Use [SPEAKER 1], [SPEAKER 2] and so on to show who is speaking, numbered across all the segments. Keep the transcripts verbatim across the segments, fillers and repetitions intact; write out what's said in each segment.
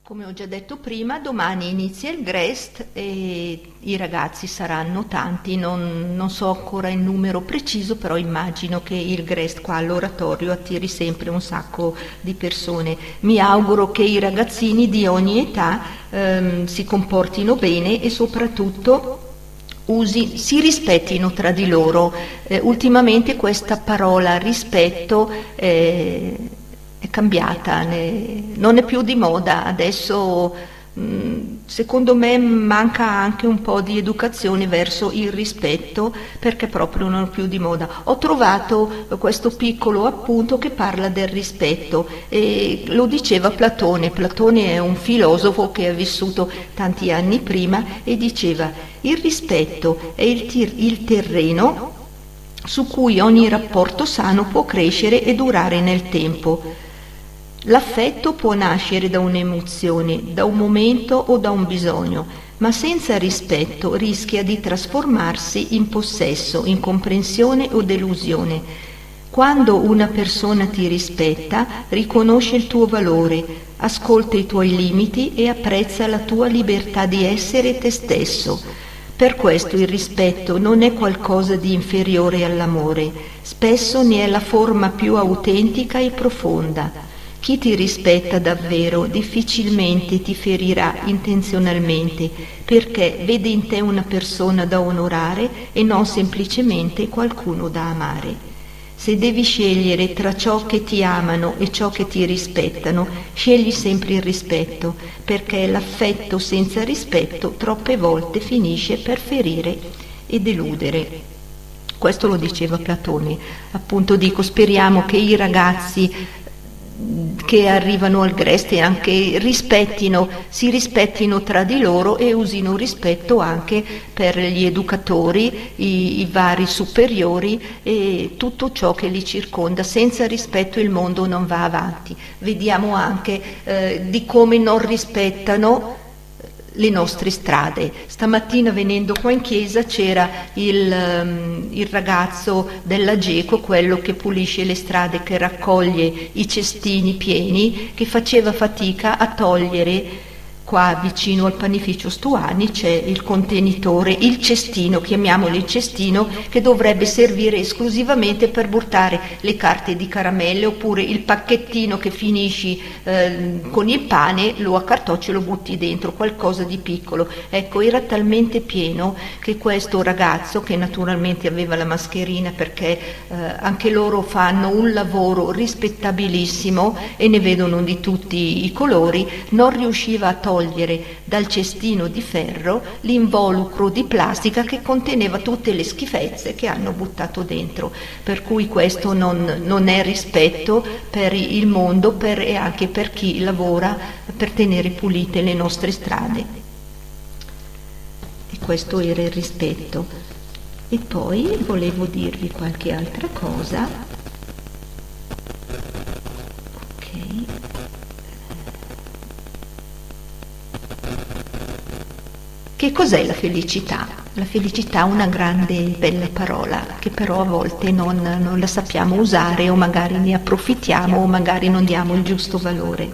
[SPEAKER 1] Come ho già detto prima, domani inizia il Grest e i ragazzi saranno tanti, non, non so ancora il numero preciso, però immagino che il Grest qua all'oratorio attiri sempre un sacco di persone. Mi auguro che i ragazzini di ogni età ehm, si comportino bene e soprattutto usi, si rispettino tra di loro. Eh, ultimamente questa parola rispetto eh, è cambiata, ne, non è più di moda, adesso mh, secondo me manca anche un po' di educazione verso il rispetto, perché proprio non è più di moda. Ho trovato questo piccolo appunto che parla del rispetto e lo diceva Platone. Platone è un filosofo che è vissuto tanti anni prima e diceva: il rispetto è il, tir- il terreno su cui ogni rapporto sano può crescere e durare nel tempo. L'affetto può nascere da un'emozione, da un momento o da un bisogno, ma senza rispetto rischia di trasformarsi in possesso, incomprensione o delusione. Quando una persona ti rispetta, riconosce il tuo valore, ascolta i tuoi limiti e apprezza la tua libertà di essere te stesso. Per questo il rispetto non è qualcosa di inferiore all'amore, spesso ne è la forma più autentica e profonda. Chi ti rispetta davvero difficilmente ti ferirà intenzionalmente, perché vede in te una persona da onorare e non semplicemente qualcuno da amare. Se devi scegliere tra ciò che ti amano e ciò che ti rispettano, scegli sempre il rispetto, perché l'affetto senza rispetto troppe volte finisce per ferire e deludere. Questo lo diceva Platone. Appunto dico, speriamo che i ragazzi che arrivano al Grest e anche rispettino, si rispettino tra di loro e usino rispetto anche per gli educatori, i, i vari superiori e tutto ciò che li circonda. Senza rispetto il mondo non va avanti. Vediamo anche eh, di come non rispettano le nostre strade. Stamattina venendo qua in chiesa c'era il, um, il ragazzo della Geco, quello che pulisce le strade, che raccoglie i cestini pieni, che faceva fatica a togliere. Qua vicino al panificio Stuani c'è il contenitore, il cestino, chiamiamolo il cestino, che dovrebbe servire esclusivamente per buttare le carte di caramelle, oppure il pacchettino che finisci eh, con il pane, lo accartocci e lo butti dentro, qualcosa di piccolo. Ecco, era talmente pieno che questo ragazzo, che naturalmente aveva la mascherina perché eh, anche loro fanno un lavoro rispettabilissimo e ne vedono di tutti i colori, non riusciva a togliere togliere dal cestino di ferro l'involucro di plastica che conteneva tutte le schifezze che hanno buttato dentro. Per cui questo non, non è rispetto per il mondo per, e anche per chi lavora per tenere pulite le nostre strade. E questo era il rispetto. E poi volevo dirvi qualche altra cosa. Che cos'è la felicità? La felicità è una grande e bella parola che però a volte non, non la sappiamo usare, o magari ne approfittiamo o magari non diamo il giusto valore.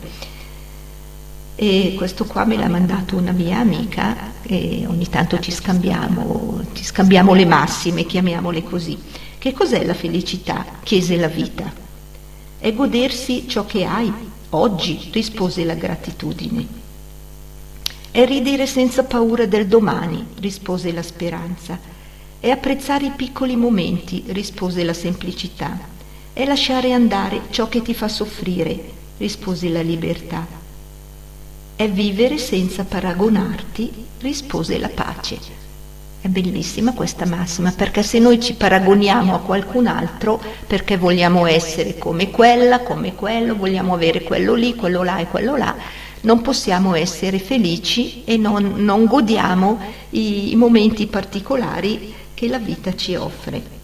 [SPEAKER 1] E questo qua me l'ha mandato una mia amica e ogni tanto ci scambiamo, ci scambiamo le massime, chiamiamole così. Che cos'è la felicità? Chiese la vita. È godersi ciò che hai oggi, rispose la gratitudine. È ridere senza paura del domani, rispose la speranza. È apprezzare i piccoli momenti, rispose la semplicità. È lasciare andare ciò che ti fa soffrire, rispose la libertà. È vivere senza paragonarti, rispose la pace. È bellissima questa massima, perché se noi ci paragoniamo a qualcun altro perché vogliamo essere come quella, come quello, vogliamo avere quello lì, quello là e quello là, non possiamo essere felici e non, non godiamo i, i momenti particolari che la vita ci offre.